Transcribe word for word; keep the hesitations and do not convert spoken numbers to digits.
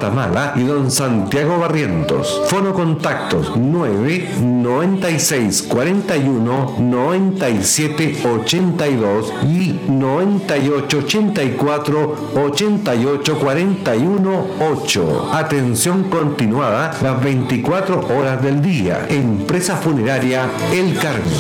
Matamala y don Santiago Barrientos. Fono contactos nueve noventa y seis cuarenta y uno noventa y siete ochenta y dos y noventa y ocho ochenta y cuatro ochenta y ocho cuarenta y uno ocho. Atención continuada las veinticuatro horas del día. Empresa Funeraria El Carmen.